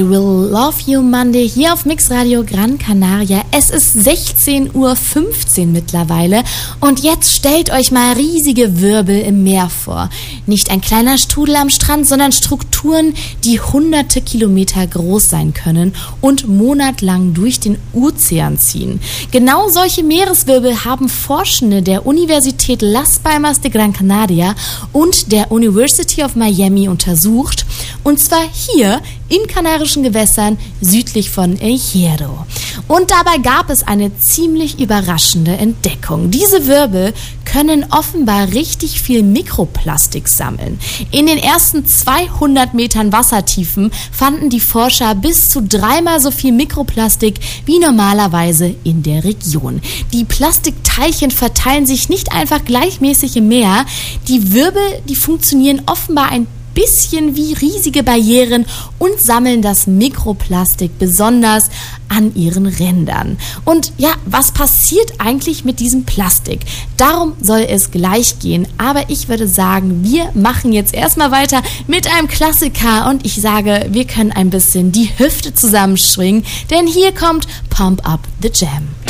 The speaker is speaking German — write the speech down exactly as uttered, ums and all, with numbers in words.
I Will Love You Monday hier auf Mix Radio Gran Canaria. Es ist sechzehn Uhr fünfzehn mittlerweile und jetzt stellt euch mal riesige Wirbel im Meer vor. Nicht ein kleiner Strudel am Strand, sondern Strukturen, die hunderte Kilometer groß sein können und monatelang durch den Ozean ziehen. Genau solche Meereswirbel haben Forschende der Universität Las Palmas de Gran Canaria und der University of Miami untersucht, und zwar hier in kanarischen Gewässern südlich von El Hierro. Und dabei gab es eine ziemlich überraschende Entdeckung. Diese Wirbel können offenbar richtig viel Mikroplastik sammeln. In den ersten zweihundert Metern Wassertiefen fanden die Forscher bis zu dreimal so viel Mikroplastik wie normalerweise in der Region. Die Plastikteilchen verteilen sich nicht einfach gleichmäßig im Meer. Die Wirbel, die funktionieren offenbar ein bisschen wie riesige Barrieren und sammeln das Mikroplastik besonders an ihren Rändern. Und ja, was passiert eigentlich mit diesem Plastik? Darum soll es gleich gehen, aber ich würde sagen, wir machen jetzt erstmal weiter mit einem Klassiker und ich sage, wir können ein bisschen die Hüfte zusammenschwingen, denn hier kommt Pump Up the Jam.